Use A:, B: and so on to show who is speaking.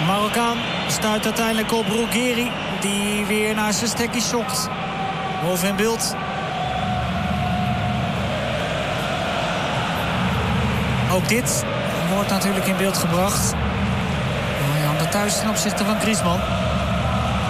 A: Marokkaan stuit uiteindelijk op Ruggeri, die weer naar zijn stekkie schokt. Wolf in beeld. Ook dit wordt natuurlijk in beeld gebracht. Jan de Thuis ten opzichte van Griezmann.